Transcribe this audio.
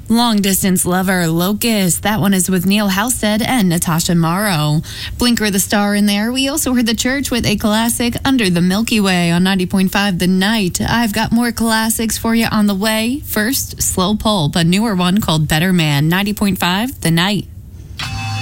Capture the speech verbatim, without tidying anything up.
Long Distance Lover, Locust. That one is with Neil Halstead and Natasha Morrow. Blinker the Star in there. We also heard The Church with a classic, Under the Milky Way, on ninety point five The Night. I've got more classics for you on the way. First, Slow Pulp, a newer one called Better Man, ninety point five The Night.